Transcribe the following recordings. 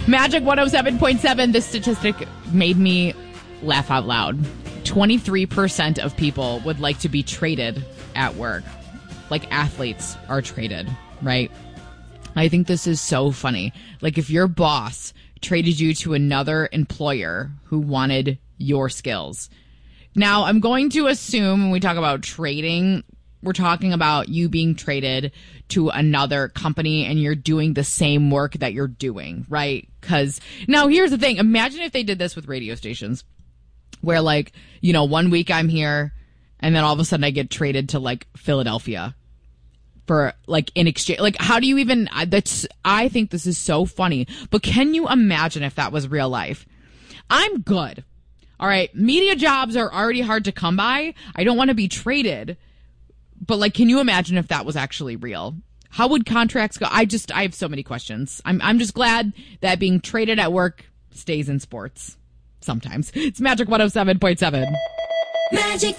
Magic 107.7. This statistic made me laugh out loud. 23% of people would like to be traded at work. Like athletes are traded, right? I think this is so funny. Like if your boss traded you to another employer who wanted your skills. Now, I'm going to assume when we talk about trading, we're talking about you being traded to another company and you're doing the same work that you're doing, right? Because now here's the thing. Imagine if they did this with radio stations where like, you know, 1 week I'm here and then all of a sudden I get traded to like Philadelphia for like in exchange. Like how do you even, I think this is so funny, but can you imagine if that was real life? I'm good. All right. Media jobs are already hard to come by. I don't want to be traded. But like, can you imagine if that was actually real? How would contracts go? I have so many questions. I'm just glad that being traded at work stays in sports. Sometimes. It's Magic 107.7. Magic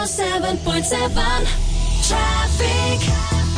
107.7. Traffic.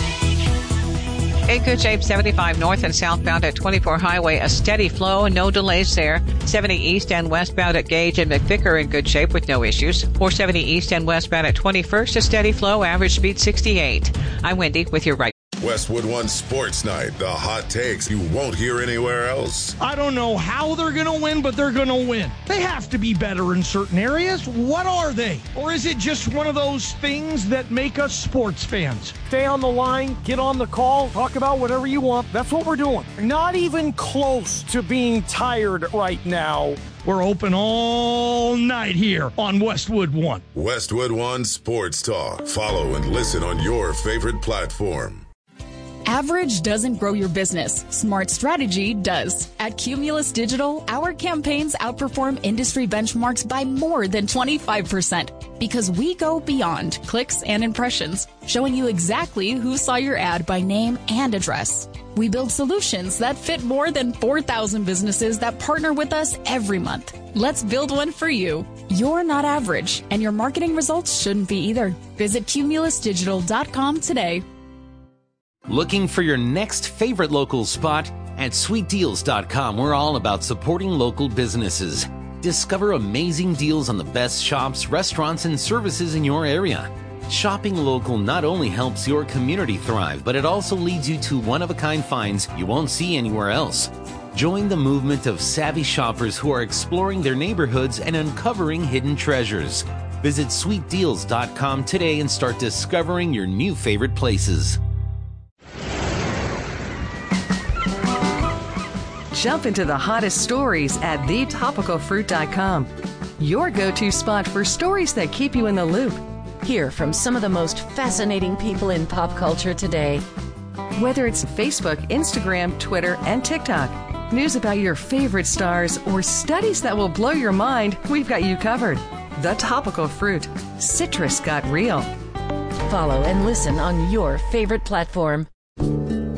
In good shape, 75 north and southbound at 24 Highway, a steady flow, no delays there. 70 east and westbound at Gage and McVicker in good shape with no issues. 470 east and westbound at 21st, a steady flow, average speed 68. I'm Wendy with your right. Westwood One Sports Night, the hot takes you won't hear anywhere else. I don't know how they're going to win, but they're going to win. They have to be better in certain areas. What are they? Or is it just one of those things that make us sports fans? Stay on the line, get on the call, talk about whatever you want. That's what we're doing. Not even close to being tired right now. We're open all night here on Westwood One. Westwood One Sports Talk. Follow and listen on your favorite platform. Average doesn't grow your business. Smart strategy does. At Cumulus Digital, our campaigns outperform industry benchmarks by more than 25% because we go beyond clicks and impressions, showing you exactly who saw your ad by name and address. We build solutions that fit more than 4,000 businesses that partner with us every month. Let's build one for you. You're not average, and your marketing results shouldn't be either. Visit cumulusdigital.com today. Looking for your next favorite local spot? At sweetdeals.com, we're all about supporting local businesses. Discover amazing deals on the best shops, restaurants, and services in your area. Shopping local not only helps your community thrive, but it also leads you to one-of-a-kind finds you won't see anywhere else. Join the movement of savvy shoppers who are exploring their neighborhoods and uncovering hidden treasures. Visit sweetdeals.com today and start discovering your new favorite places. Jump into the hottest stories at thetopicalfruit.com. Your go-to spot for stories that keep you in the loop. Hear from some of the most fascinating people in pop culture today. Whether it's Facebook, Instagram, Twitter, and TikTok, news about your favorite stars, or studies that will blow your mind, we've got you covered. The Topical Fruit. Citrus got real. Follow and listen on your favorite platform.